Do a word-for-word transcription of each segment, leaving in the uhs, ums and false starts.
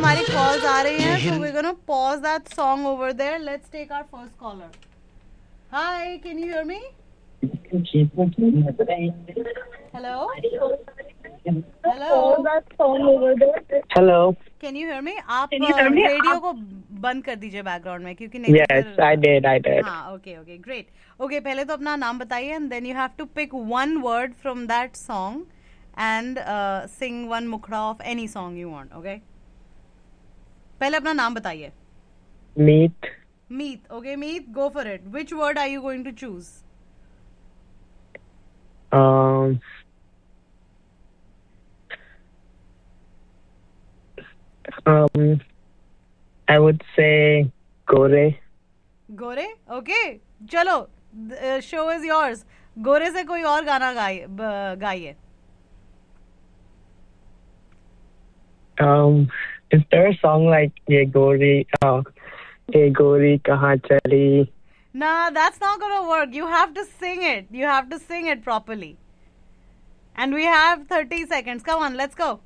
हमारी calls आ रही हैं, so we're gonna pause that song over there. Let's take our first caller. Hi, can you hear me? Hello. Hello. Hello. Can you hear me? आप radio को बंद कर दीजिए background में क्योंकि नहीं Yes, तो I did. I did. हाँ, okay, okay, great. Okay, पहले तो अपना नाम बताइए and then you have to pick one word from that song and uh, sing one mukhra of any song you want. Okay. पहले अपना नाम बताइए. Meet. Meet. Okay, Meet. Go for it. Which word are you going to choose? Um. Um, I would say Gore. Gore? Okay. चलो, the show is yours. Gore से कोई और गाना गाइए गाइए. Um, is there a song like Ye Gori? Oh, Ye Gori Kahan Chali? Nah, that's not gonna work. You have to sing it. You have to sing it properly. And we have thirty seconds. Come on, let's go.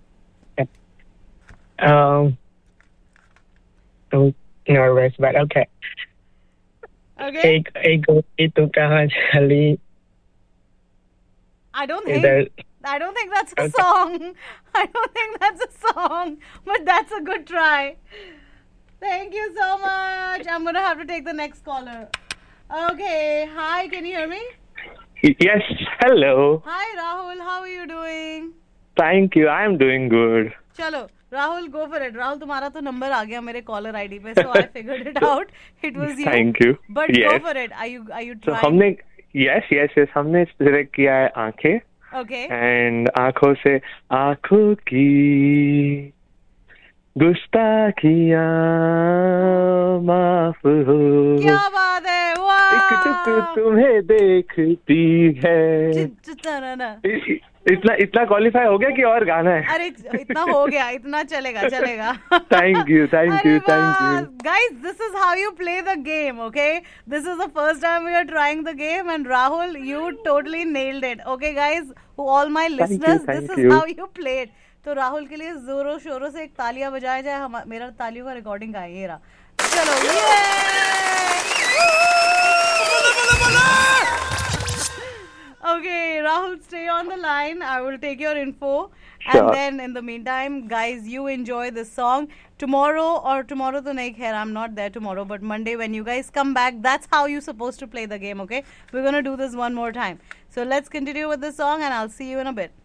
Um, I'm nervous, but okay. Okay. Ek ek gori tu kahan chali? I don't think There, I don't think that's a Okay. song. I don't think that's a song, but that's a good try. Thank you so much. I'm gonna have to take the next caller. Okay. Hi, can you hear me? Yes, hello. Hi, Rahul. How are you doing? Thank you. I am doing good. चलो Rahul go for it. Rahul तुम्हारा तो number आ गया मेरे caller ID पे, so I figured it out. It was you. Thank you. But yes. go for it. Are you are you So trying? हमने yes yes yes हमने select किया है आंखें Okay. एंड आंखों से आंखों की गुस्ताखियां माफ हो क्या बात है, एक टुक वाह. तुम्हें देखती है. च- च- तरना. इ- इतना इतना क्वालिफाई हो गया कि और गाना है. अरे इतना हो गया, इतना चलेगा चलेगा. Thank you, thank you, thank you. Guys, this is how you play the game, okay? This is the first time we are trying the game and Rahul, you totally nailed it. Okay guys, all my listeners, thank this is you. how you play it. तो राहुल के लिए जोरों शोरों से एक तालियां बजाया जाए. हम मेरा तालियों का रिकॉर्डिंग का ये रहा. चलो Okay, Rahul, stay on the line. I will take your info. Sure. And then in the meantime, guys, you enjoy this song. Tomorrow, or tomorrow to nahi khair, I'm not there tomorrow, but Monday when you guys come back, that's how you're supposed to play the game, okay? We're going to do this one more time. So let's continue with the song and I'll see you in a bit.